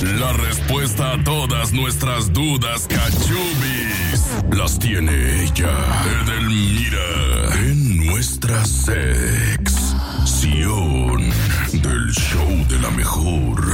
La respuesta a todas nuestras dudas cachubis las tiene ella, Edelmira, en nuestra sección del show de la mejor.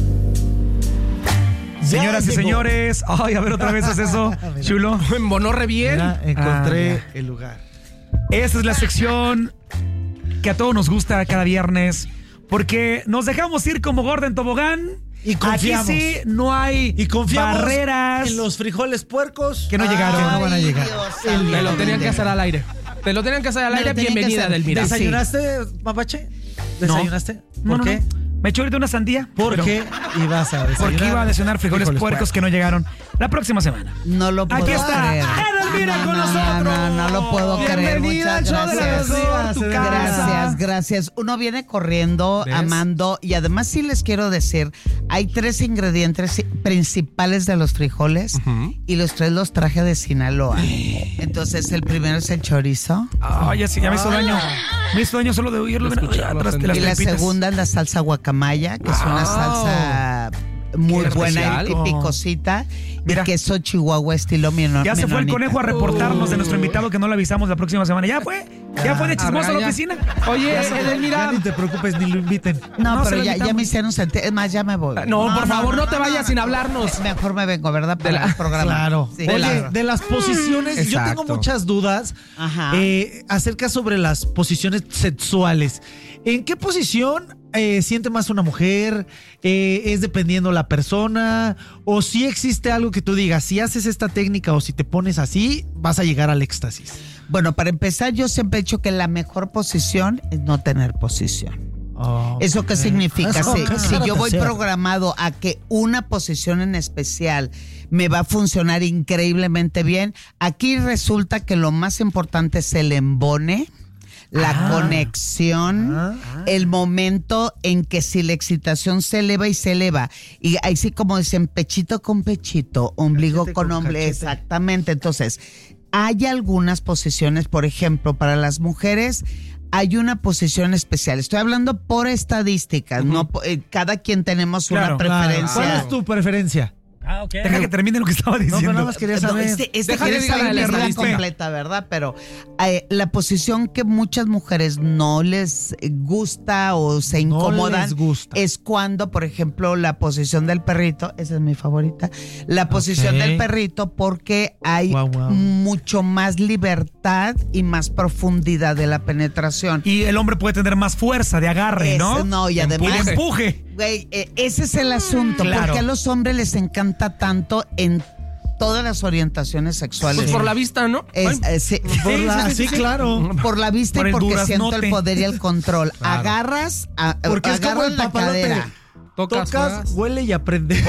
Señoras y señores, ay, a ver, otra vez es eso, chulo. Me embonó re bien. Mira, encontré el lugar. Esta es la sección que a todos nos gusta cada viernes, porque nos dejamos ir como gorda en tobogán. Y confiamos. Aquí sí no hay Y confiamos barreras en los frijoles puercos que no llegaron. que no van a llegar. Te lo tenían que hacer al aire. Te lo tenían que hacer al aire. Bienvenida, Edelmira. ¿Desayunaste, Mapache? ¿Desayunaste? No, ¿Por no, qué? no. Me eché ahorita una sandía. ¿Por pero- qué ibas a desayunar? Porque iba a desayunar frijoles puercos que no llegaron la próxima semana. No lo puedo Aquí está creer. Edelmira con nosotros. No lo puedo creer. Bienvenida Muchas al show de la gracias. mejor, tu casa. Gracias. Uno viene corriendo, ¿Ves? amando. Y además sí les quiero decir, hay 3 ingredientes principales de los frijoles y los 3 los traje de Sinaloa. Entonces el primero es el chorizo. Ay, ya me hizo daño. Me hizo daño solo de oírlo. Escucharlo, Atrás de las Y la tripitas. segunda es la salsa guacamaya, que es una salsa muy Qué buena especial. y picosita. Mira. Y queso chihuahua estilo Ya se fue el menonita. conejo a reportarnos de nuestro invitado que no le avisamos la próxima semana. Ya fue de chismoso a la ya. oficina. Oye, Ya Edelmira. ni te preocupes, ni lo inviten. No, No, se pero lo ya invitamos. me hicieron sentir. Es más, ya me voy. No, por favor, no te vayas sin hablarnos. Mejor me vengo, ¿verdad? Para el programa. Claro. Sí. Oye, de las posiciones, yo Exacto. tengo muchas dudas Ajá. acerca sobre las posiciones sexuales. ¿En qué posición siente más una mujer? ¿Es dependiendo la persona? ¿O si existe algo que tú digas, si haces esta técnica o si te pones así, vas a llegar al éxtasis? Bueno, para empezar, yo siempre he dicho que la mejor posición es no tener posición. ¿Eso qué significa? Eso, Si, ¿qué si yo voy hacer? programado a que una posición en especial me va a funcionar increíblemente bien, aquí resulta que lo más importante es el embone, la conexión, el momento en que si la excitación se eleva y se eleva, y ahí sí como dicen, pechito con pechito, ombligo Cachete con con ombligo, cachete. exactamente. Entonces, hay algunas posiciones, por ejemplo, para las mujeres hay una posición especial. Estoy hablando por estadísticas, no cada quien tenemos Claro, una preferencia. ¿Cuál es tu preferencia? Deja que termine lo que estaba No, diciendo. pero nada más quería No, saber. este Deja que quiere diga saber la mi vida estadística. completa, ¿verdad? Pero la posición que muchas mujeres no les gusta o se incomodan les gusta. es cuando, por ejemplo, la posición del perrito, esa es mi favorita, la posición Ok. del perrito, porque hay Guau, guau. mucho más libertad y más profundidad de la penetración. Y el hombre puede tener más fuerza de agarre, ¿no? No, y Y además... de empuje. Güey, ese es el asunto, Claro. porque a los hombres les encanta tanto en todas las orientaciones sexuales. Pues por la vista, ¿no? Sí, Sí, claro. por la vista Por y el porque siento duraznote. el poder y el control. Agarras, Porque es como agarras el la papalote. cadera. Tocas, huele y aprende.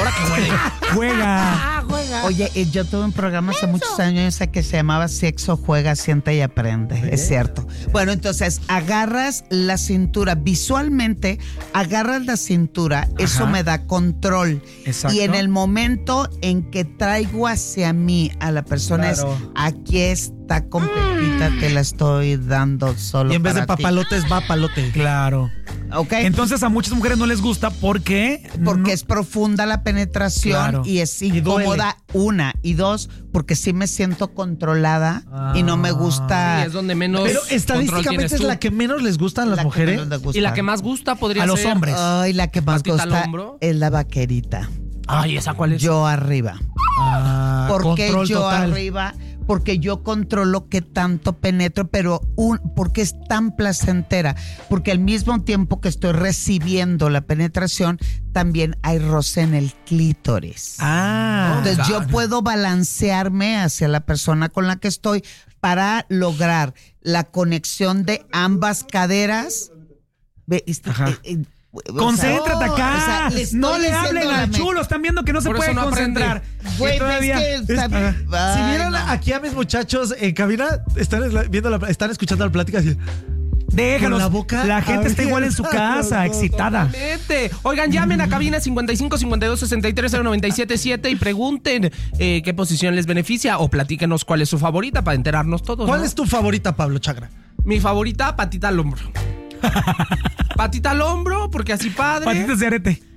Juega. Oye, yo tuve un programa hace muchos años que se llamaba Sexo, Juega, Sienta y Aprende. Es cierto. Bueno, entonces agarras la cintura. Visualmente, agarras la cintura. Eso me da control. Exacto. Y en el momento en que traigo hacia mí a la persona, Claro. es aquí está completita, te la estoy dando solo Y en vez de para ti. papalotes, va palote. Claro. ¿Ok? Entonces a muchas mujeres no les gusta porque... Porque no- es profunda la penetración Claro. y es Y duele. incómoda, una. Y dos, porque sí me siento controlada y no me gusta. Sí, es donde menos Pero control estadísticamente tienes es tú. la que menos les gustan a las la que mujeres. menos me gusta. Y la que más gusta podría A los ser... hombres. Ay, la que más Patita al gusta hombro. es la vaquerita. Ay, ¿esa cuál es? Yo arriba. ¿Por qué Control yo total. arriba? Porque yo controlo qué tanto penetro, pero porque es tan placentera. Porque al mismo tiempo que estoy recibiendo la penetración, también hay roce en el clítoris. Entonces yo puedo balancearme hacia la persona con la que estoy para lograr la conexión de ambas caderas. Ve, Ajá. Concéntrate acá. No le hablen al chulo. Están viendo que no se Por puede eso no aprende. concentrar. Güey, Y todavía- ves que está- Si Ay, vieran no. aquí a mis muchachos en cabina, están escuchando la plática así. Déjalos. Con la boca La gente está igual en su abierta, casa, los dos. excitada. Totalmente. Oigan, llamen a cabina 55 52 63 0977 y pregunten qué posición les beneficia o platíquenos cuál es su favorita para enterarnos todos. ¿Cuál ¿no? es tu favorita, Pablo Chagra? Mi favorita, patita al hombro. Patita al hombro, porque así padre. Patitas de arete.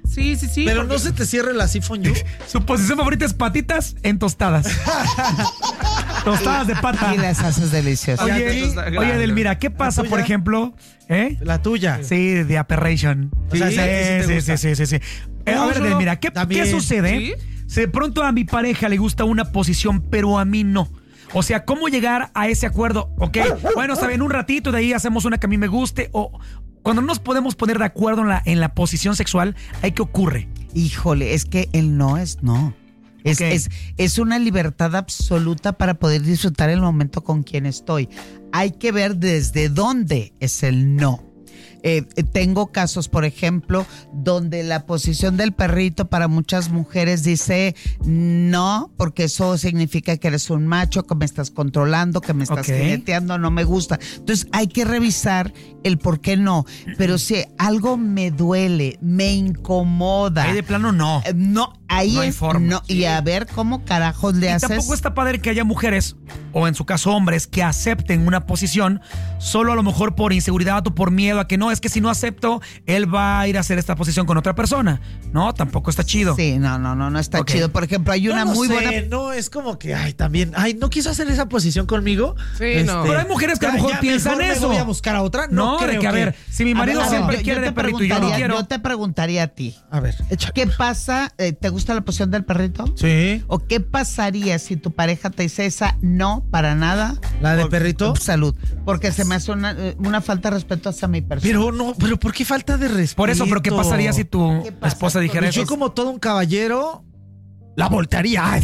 Sí. Pero porque- no se te cierre la sifón you. Su posición favorita es patitas en tostadas. Tostadas de pata. Y las haces deliciosas. Ya, Oye, entonces, oye, grande. Delmira, ¿qué pasa, tuya? por ejemplo? La tuya. Sí, de Aberration. O sea, Sí. A ver, Delmira, ¿qué También. sucede? ¿Sí? Si de pronto a mi pareja le gusta una posición, pero a mí no. O sea, ¿cómo llegar a ese acuerdo? Ok, bueno, está bien, un ratito, de ahí hacemos una que a mí me guste. O cuando no nos podemos poner de acuerdo en la posición sexual, ¿ahí qué ocurre? Híjole, es que el no es no. Ok. Es una libertad absoluta para poder disfrutar el momento con quien estoy. Hay que ver desde dónde es el no. Tengo casos, por ejemplo, donde la posición del perrito para muchas mujeres dice no, porque eso significa que eres un macho, que me estás controlando, que me estás Ok. jineteando, no me gusta. Entonces hay que revisar el por qué no. Pero si algo me duele, me incomoda. Ahí de plano no. No, ahí No hay es forma. no. Y a ver cómo carajos le Y haces. tampoco está padre que haya mujeres, o en su caso hombres, que acepten una posición solo a lo mejor por inseguridad o por miedo a que no, es que si no acepto, él va a ir a hacer esta posición con otra persona. No, tampoco está chido. Sí, no está Ok. chido. Por ejemplo, hay una No lo muy sé, buena. No, es como que, también, no quiso hacer esa posición conmigo. Sí, no. Pero hay mujeres que a lo mejor piensan mejor eso. Me voy a buscar a otra. No, de creo que a ver, si mi marido A ver, siempre yo quiere te de perrito y yo no preguntaría- quiero. Yo te preguntaría a ti. A ver, échale. ¿Qué pasa? ¿Te gusta la posición del perrito? Sí. ¿O qué pasaría si tu pareja te dice esa no para nada? ¿La de perrito? Salud. Porque se me hace una falta de respeto hacia mi persona. Pero ¿por qué falta de respeto? Por eso, pero ¿qué pasaría si tu ¿Qué pasa? esposa dijera Pues eso? yo como todo un caballero la voltearía.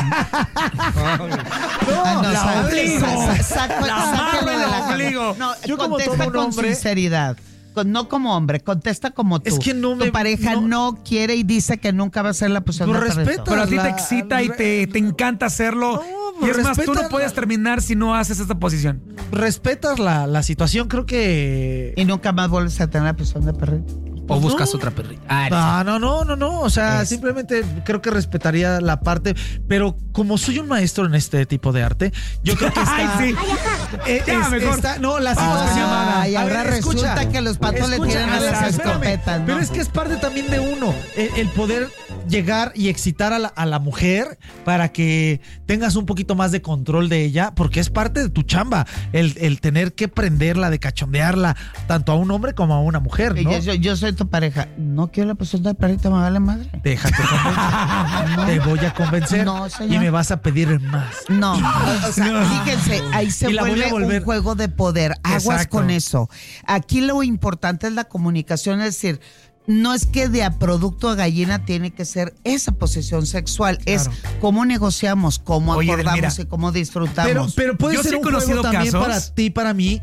Ah, no, la sa- obligo. sa- saco- La sácalo de amarro, la la obligo. No, Yo como contesta todo un con hombre- sinceridad. No como hombre, contesta como tú. Es que no me- Tu pareja no- no quiere y dice que nunca va a ser la posición Pues del perrito. respeta. Pero a ti te la- excita y te encanta hacerlo. No, y es más, tú respeta no puedes la- terminar si no haces esta posición. Respetas la situación, creo que... Y nunca más vuelves a tener la posición del perrito. O buscas no. otra perrita. Ah, No. O sea, simplemente creo que respetaría la parte. Pero como soy un maestro en este tipo de arte, yo creo que está. Ay, sí. Ya, mejor. No, la hacemos con llamada. Y A ahora ver, resulta que los patos le tiran a las espérame. escopetas, ¿no? Pero es que es parte también de uno. El poder llegar y excitar a la mujer para que tengas un poquito más de control de ella, porque es parte de tu chamba. El tener que prenderla, de cachondearla, tanto a un hombre como a una mujer, Y ¿no? yo soy tu pareja. No quiero la posición del perrito, me vale madre. Déjate convencer. Te voy a convencer No, señor. y me vas a pedir más. No, o sea, fíjense, ahí se Y la voy a vuelve volver- un juego de poder. Aguas Exacto. con eso. Aquí lo importante es la comunicación, es decir, no es que de a producto a gallina tiene que ser esa posición sexual, es cómo negociamos, cómo Oye, acordamos Delmira, y cómo disfrutamos. Pero puede Yo ser sí he un juego conocido también casos. para ti, para mí.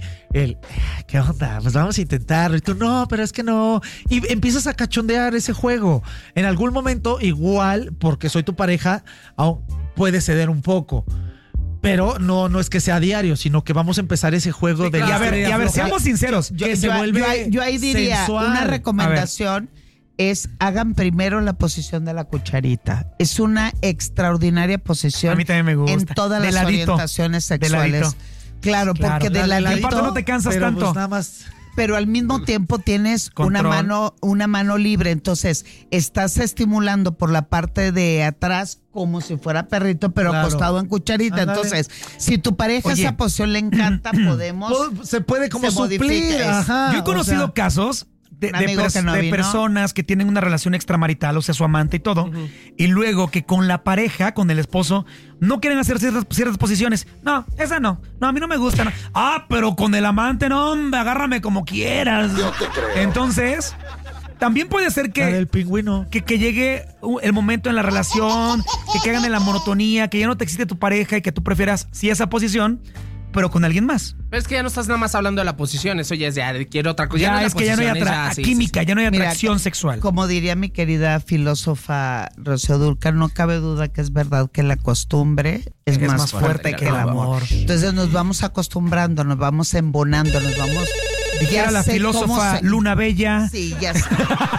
¿Qué onda? Pues vamos a intentarlo. Y tú, no, pero es que no. Y empiezas a cachondear ese juego. En algún momento, igual, porque soy tu pareja, aún puede ceder un poco. Pero no es que sea diario, sino que vamos a empezar ese juego de... Y a ver, seamos sinceros. que se vuelve yo ahí diría, sensual. una recomendación es hagan primero la posición de la cucharita. Es una extraordinaria posición A mí también me gusta. en todas De las ladito. orientaciones De sexuales. ladito. Claro, porque de Y ladito, aparte no te cansas pero, tanto. pues, nada más... pero al mismo tiempo tienes Control. una mano libre, entonces estás estimulando por la parte de atrás como si fuera perrito, pero Claro. acostado en cucharita. Ándale. Entonces, si tu pareja Oye. esa posición le encanta, podemos Se puede como se suplir. modifica. Ajá, Yo he conocido o sea, casos de amigo que no de vino. personas que tienen una relación extramarital, o sea, su amante y todo, y luego que con la pareja, con el esposo, no quieren hacer ciertas posiciones. No, esa no. No, a mí no me gusta. No. Ah, pero con el amante, no, hombre, agárrame como quieras. Yo te creo. Entonces, también puede ser la del que pingüino. llegue el momento en la relación, que caigan en la monotonía, que ya no te excite tu pareja y que tú prefieras, sí, esa posición, pero con alguien más. Pero es que ya no estás nada más hablando de la posición, eso ya es de quiero otra cosa. Ya, no es que ya no hay química, ya no hay Mira, atracción sexual. Como diría mi querida filósofa Rocío Dúrcal, no cabe duda que es verdad que la costumbre es más fuerte que el amor. Entonces nos vamos acostumbrando, nos vamos embonando, nos vamos... Dijera ya la sé cómo filósofa se- Luna Bella. Sí, ya sé.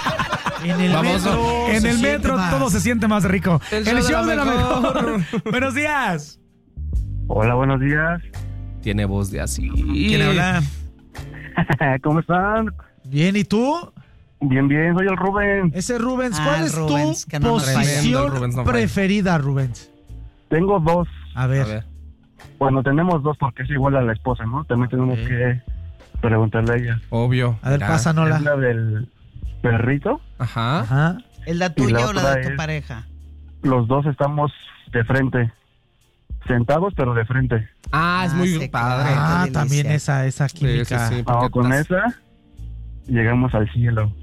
En el Vamos, metro. En se el siente metro más. todo se siente más rico. El show de la mejor. Buenos días. Hola, buenos días. Tiene voz de así. ¿Quién habla? ¿Cómo están? Bien, ¿y tú? Bien, soy el Rubén. Ese Rubens, ¿cuál es Rubens, tu que no nos falla. posición Rubens, no falla. preferida, Rubens? Tengo dos. A ver. A ver. Bueno, tenemos dos porque es igual a la esposa, ¿no? También tenemos que preguntarle a ella. Obvio. A ver, Mira. pásanosla. Es la del perrito. Ajá. Ajá. ¿Es la Y tuya la o la otra de tu es- pareja? Los dos estamos de frente. Sentados, pero de frente. Ah, es muy sí, padre. claro. Ah, qué también delicia. esa química. Sí, sí, porque Con estás- esa llegamos al cielo.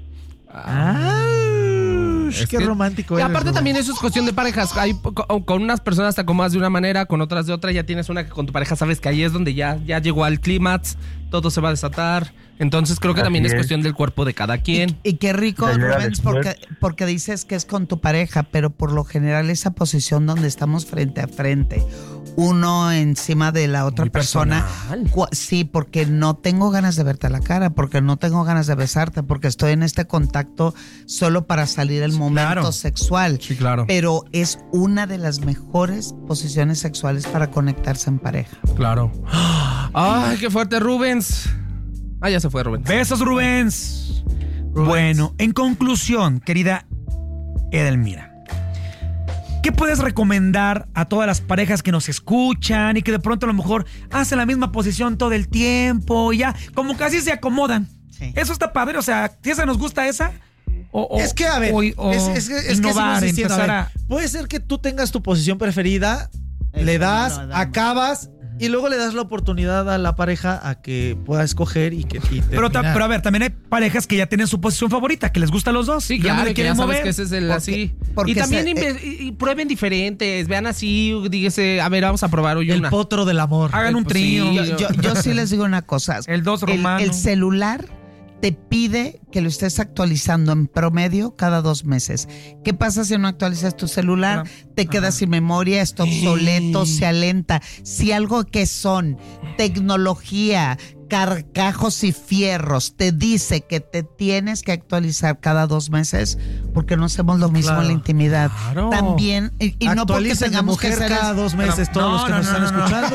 Es Qué que- romántico Y eres, aparte Rubén. también eso es cuestión de parejas. Hay, con unas personas te acomodas de una manera, con otras de otra. Ya tienes una que con tu pareja sabes que ahí es donde ya llegó al clímax, todo se va a desatar. Entonces creo que Así también es es. cuestión del cuerpo de cada quien. Y qué rico, Ya llega Rubens, después. porque dices que es con tu pareja, pero por lo general esa posición donde estamos frente a frente, uno encima de la otra Muy persona. personal. Sí, porque no tengo ganas de verte a la cara, porque no tengo ganas de besarte, porque estoy en este contacto solo para salir el momento claro. sexual. Sí, claro. Pero es una de las mejores posiciones sexuales para conectarse en pareja. Claro. Ay, qué fuerte, Rubens. Ah, ya se fue, Rubens. Besos, Rubens. Bueno, en conclusión, querida Edelmira, ¿qué puedes recomendar a todas las parejas que nos escuchan y que de pronto a lo mejor hacen la misma posición todo el tiempo y ya como casi se acomodan? Sí. Eso está padre, o sea, si esa nos gusta esa, Es que, a ver, o es que seguimos innovar, diciendo, empezar a ver, puede ser que tú tengas tu posición preferida, le das, no, damos. acabas y luego le das la oportunidad a la pareja a que pueda escoger y Pero, terminar. pero a ver, también hay parejas que ya tienen su posición favorita, que les gusta a los dos. Sí, y ya no claro, le que quieren ya sabes mover. que ese es el Porque- así. porque Y también se- y prueben diferentes, vean así, dígase, a ver, vamos a probar hoy el una. potro del amor. Hagan un Pues trío. sí, Yo sí les digo una cosa. El dos romano. El celular te pide que lo estés actualizando en promedio cada 2 meses. ¿Qué pasa si no actualizas tu celular? Te quedas sin memoria, está obsoleto, se alenta. Si algo que son tecnología, carcajos y fierros te dice que te tienes que actualizar cada 2 meses, porque no hacemos lo mismo Claro. en la intimidad. Claro. También, y no porque Actualicen de tengamos que mujer hacer cada 2 meses todos los que nos están escuchando.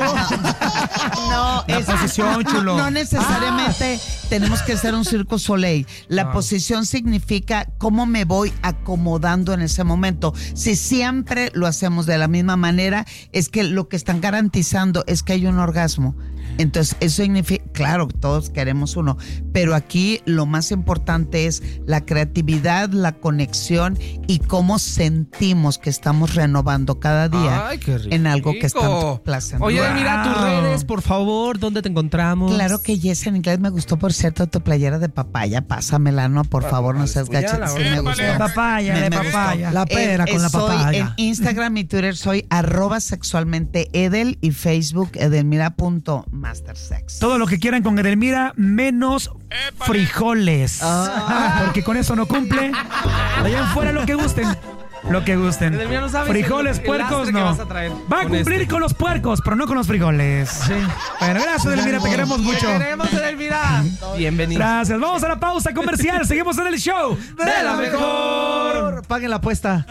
No, La posición, chulo. No necesariamente tenemos que hacer un Cirque du Soleil. La posición significa cómo me voy acomodando en ese momento. Si siempre lo hacemos de la misma manera, es que lo que están garantizando es que hay un orgasmo. Entonces, eso significa, claro, todos queremos uno, pero aquí lo más importante es la creatividad, la conexión y cómo sentimos que estamos renovando cada día Ay, qué rico. en algo que es tan placentero. Oye, Wow. mira tus redes, por favor, ¿dónde te encontramos? Claro que yes, en inglés me gustó, por cierto, tu playera de papaya. Pásamela, no, por favor, no seas pues ya gacha. la Sí, voy a me poner. gustó. De papaya, Me de gustó. papaya. La pera con la Soy papaya. en Instagram y Twitter soy @sexualmente Edel y Facebook edelmira.mastersex. Todo lo que quieran con Edelmira, menos frijoles. Porque con eso no cumple. Allá afuera lo que gusten. Lo que gusten. Edelmira, no sabes Frijoles, el puercos, lastre que no. vas a traer Va a con cumplir este. con los puercos, pero no con los frijoles. Sí. Bueno, gracias, Edelmira, te queremos mucho. Te queremos, Edelmira. Bienvenido. Gracias. Vamos a la pausa comercial. Seguimos en el show de la mejor. Paguen la apuesta.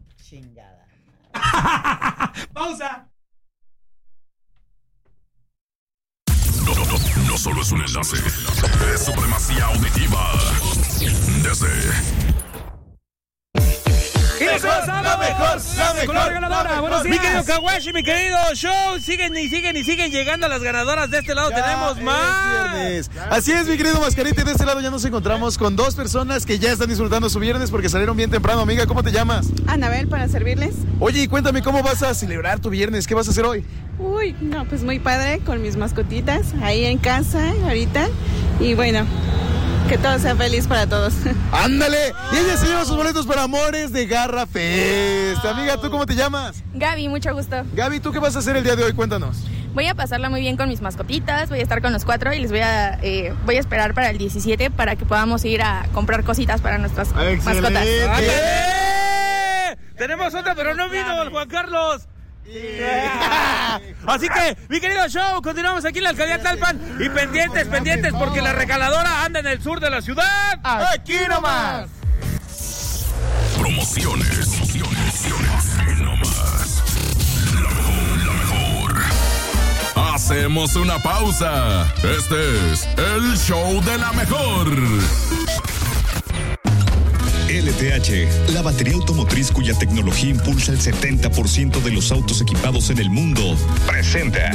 Pausa. No solo es un enlace, es supremacía auditiva. Desde Y nos vamos a la mejor. Con la regaladora. Buenos días. Mi querido Kawashi, mi querido Show, siguen llegando las ganadoras. De este lado tenemos más. Viernes. Así es, mi querido Mascarita, y de este lado ya nos encontramos con 2 personas que ya están disfrutando su viernes porque salieron bien temprano. Amiga, ¿cómo te llamas? Anabel, para servirles. Oye, y cuéntame cómo vas a celebrar tu viernes, ¿qué vas a hacer hoy? Uy, no, pues muy padre con mis mascotitas ahí en casa ahorita. Y bueno, que todo sea feliz para todos. ¡Ándale! Y ella se lleva sus boletos para Amores de Garra Fest. Amiga, ¿tú cómo te llamas? Gaby, mucho gusto. Gaby, ¿tú qué vas a hacer el día de hoy? Cuéntanos. Voy a pasarla muy bien con mis mascotitas, voy a estar con los 4 y les voy a esperar para el 17 para que podamos ir a comprar cositas para nuestras mascotas. ¡Ándale! Tenemos otra, pero no vino el Juan Carlos. Así que, mi querido Show, continuamos aquí en la alcaldía Tlalpan y pendientes, porque la regaladora anda en el sur de la ciudad. ¡Aquí nomás! promociones. Y no más. La mejor. Hacemos una pausa. Este es el show de la mejor. LTH, la batería automotriz cuya tecnología impulsa el 70% de los autos equipados en el mundo, presenta.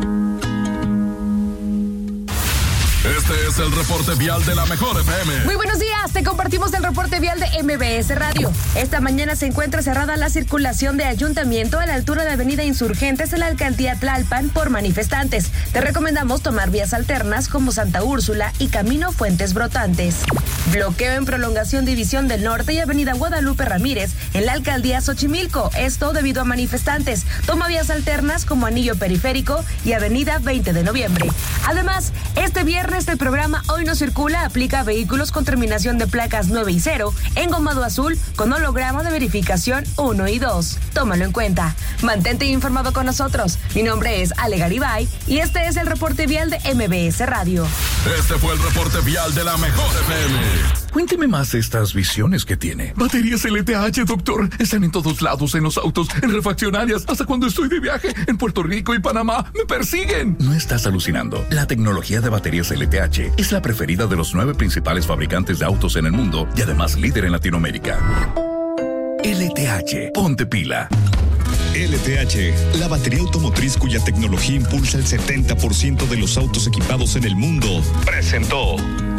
Este es el reporte vial de la Mejor FM. Muy buenos días, te compartimos el reporte vial de MBS Radio. Esta mañana se encuentra cerrada la circulación de Ayuntamiento a la altura de Avenida Insurgentes en la alcaldía Tlalpan por manifestantes. Te recomendamos tomar vías alternas como Santa Úrsula y Camino Fuentes Brotantes. Bloqueo en prolongación División del Norte y Avenida Guadalupe Ramírez en la alcaldía Xochimilco, esto debido a manifestantes. Toma vías alternas como Anillo Periférico y Avenida 20 de Noviembre. Además, este viernes el programa Hoy No Circula aplica a vehículos con terminación de placas 9 y 0, engomado azul, con holograma de verificación 1 y 2. Tómalo en cuenta. Mantente informado con nosotros. Mi nombre es Ale Garibay y este es el reporte vial de MBS Radio. Este fue el reporte vial de la Mejor FM. Cuénteme más de estas visiones que tiene. Baterías LTH, doctor. Están en todos lados, en los autos, en refaccionarias, hasta cuando estoy de viaje en Puerto Rico y Panamá. ¡Me persiguen! No estás alucinando. La tecnología de baterías LTH es la preferida de los 9 principales fabricantes de autos en el mundo y además líder en Latinoamérica. LTH, ponte pila. LTH, la batería automotriz cuya tecnología impulsa el 70% de los autos equipados en el mundo, presentó.